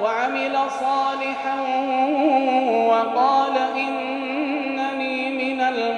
وعمل صالحا وقال إنني من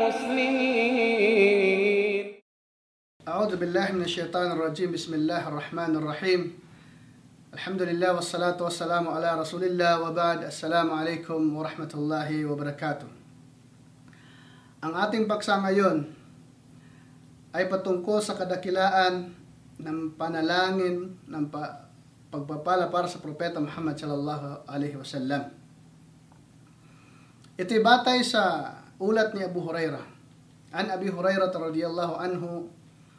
المسلمين. أعوذ بالله من الشيطان الرجيم. بسم الله الرحمن الرحيم. الحمد لله والصلاة والسلام على رسول الله وبعد. السلام عليكم ورحمة الله وبركاته. Ang ating paksa ngayon ay patungkol sa kadakilaan ng panalangin ng pagpapala para sa Propeta Muhammad sallallahu alaihi wasallam. Ito'y batay sa ulat ni Abu Hurairah. An Abi Hurairah radhiyallahu anhu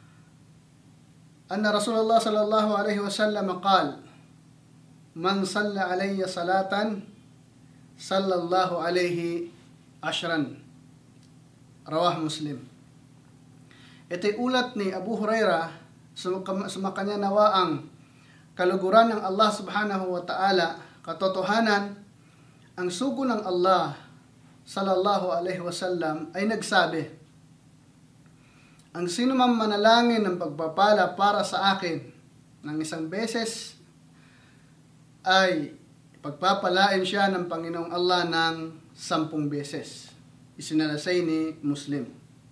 anna Rasulullah sallallahu alaihi wasallam qala: Man salla alayya salatan sallallahu alaihi ashran. Rawah Muslim. Ito'y ulat ni Abu Hurairah, sumakanya nawa ang kaluguran ng Allah subhanahu wa ta'ala, katotohanan, ang sugo ng Allah sallallahu alaihi wasallam ay nagsabi, ang sino man manalangin ng pagpapala para sa akin ng isang beses, ay pagpapalain siya ng Panginoong Allah ng 10 beses. Isinalasay ni Muslim.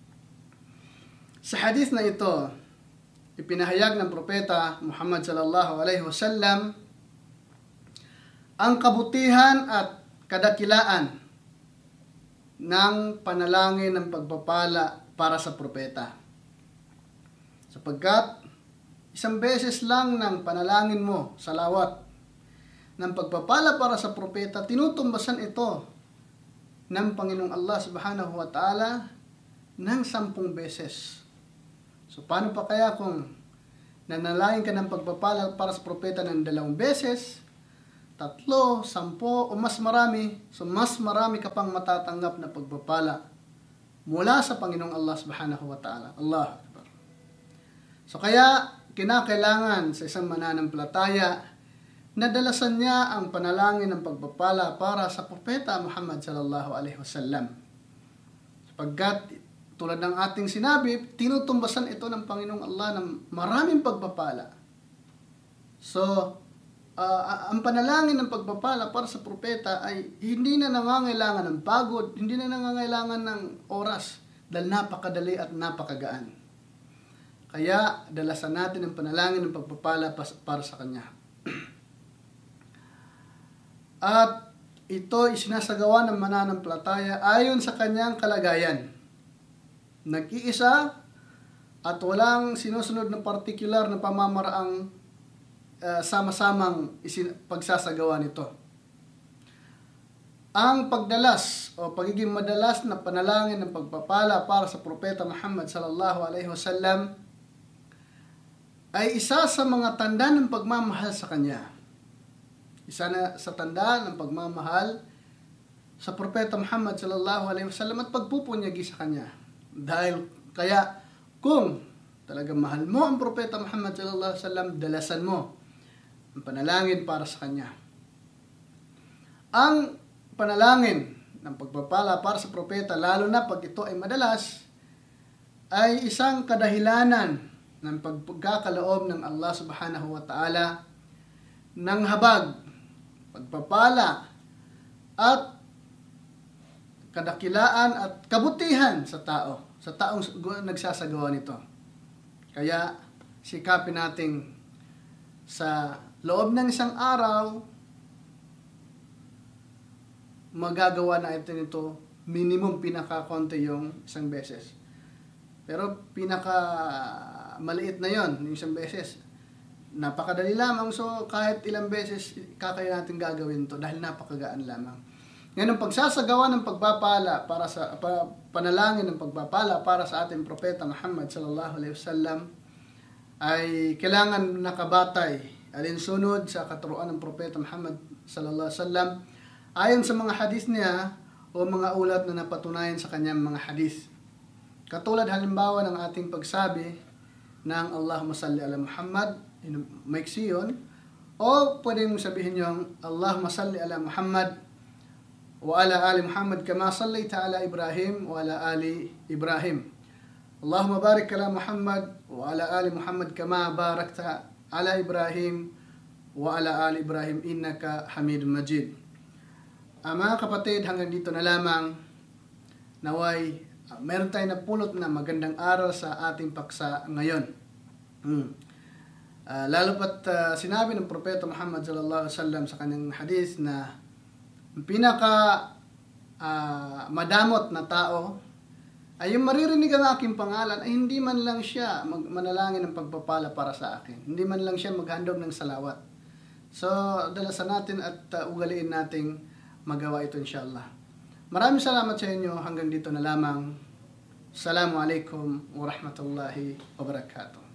Sa hadith na ito, ipinahayag ng Propeta Muhammad sallallahu alaihi wasallam ang kabutihan at kadakilaan ng panalangin ng pagpapala para sa propeta. Sapagkat isang beses lang ng panalangin mo, salawat, ng pagpapala para sa propeta, tinutumbasan ito ng Panginoong Allah subhanahu wa ta'ala ng 10 beses. So paano pa kaya kung nanalangin ka ng pagpapala para sa propeta ng 2 beses, 3, 10 o mas marami? So mas marami ka pang matatanggap na pagpapala mula sa Panginoong Allah subhanahu wa ta'ala. Allahu Akbar. So kaya kinakailangan sa isang mananampalataya na dalasan niya ang panalangin ng pagpapala para sa Propeta Muhammad sallallahu alaihi wasallam. Sapagkat tulad ng ating sinabi, tinutumbasan ito ng Panginoong Allah ng maraming pagpapala. So, ang panalangin ng pagpapala para sa propeta ay hindi na nangangailangan ng pagod, hindi na nangangailangan ng oras, dahil napakadali at napakagaan. Kaya, dalasan natin ang panalangin ng pagpapala para sa Kanya. At ito isinasagawa ng mananampalataya ayon sa kanyang kalagayan. Nag-iisa at walang sinusunod na partikular na pamamaraang sama-samang pagsasagawa nito. Ang pagdalas o pagiging madalas na panalangin ng pagpapala para sa Propeta Muhammad sallallahu alaihi wasallam ay isa sa mga tanda ng pagmamahal sa kanya. Isa na sa tanda ng pagmamahal sa Propeta Muhammad sallallahu alaihi wasallam at pagpupunyagi sa kanya. Dahil kaya kung talagang mahal mo ang Propeta Muhammad sallallahu alaihi wasallam, dalasan mo ang panalangin para sa kanya. Ang panalangin ng pagpapala para sa propeta, lalo na pag ito ay madalas, ay isang kadahilanan ng pagkakaloob ng Allah subhanahu wa ta'ala ng habag, pagpapala at kadakilaan at kabutihan sa taong nagsasagawa nito. Kaya sikapin nating sa loob ng isang araw magagawa na ito nito minimum pinaka-konti yung 1 beses. Pero pinaka maliit na yon, yung 1 beses. Napakadali lamang, so kahit ilang beses kakaya natin gagawin to dahil napakagaan lamang. Ngayon, ang pagsasagawa ng pagpapala para sa panalangin ng pagpapala para sa ating propeta Muhammad sallallahu alaihi wasallam ay kailangan nakabatay alinsunod sa katuruan ng propeta Muhammad sallallahu alaihi wasallam ayon sa mga hadith niya o mga ulat na napatunayan sa kanyang mga hadith. Katulad halimbawa ng ating pagsabi ng Allahumma salli ala Muhammad, maiksi yun, o pwede mong sabihin yung Allahumma salli ala Muhammad wa ala ali Muhammad kama sallaita ala Ibrahim wa ala ali Ibrahim. Allahumma barik ala Muhammad wa ala ali Muhammad kama barakta ala Ibrahim wa ala ali Ibrahim innaka Hamidum Majid. Mga kapatid, hanggang dito na lamang. Naway meron tayong napulot na magandang aral sa ating paksa ngayon. Lalo pat sinabi ng Propeta Muhammad sallallahu alaihi wasallam sa kanyang hadith na pinaka madamot na tao ay yung maririnig ang aking pangalan ay hindi man lang siya manalangin ng pagpapala para sa akin. Hindi man lang siya maghandog ng salawat. So, dalasan natin at ugaliin nating magawa ito inshallah. Maraming salamat sa inyo. Hanggang dito na lamang. Assalamualaikum warahmatullahi wabarakatuh.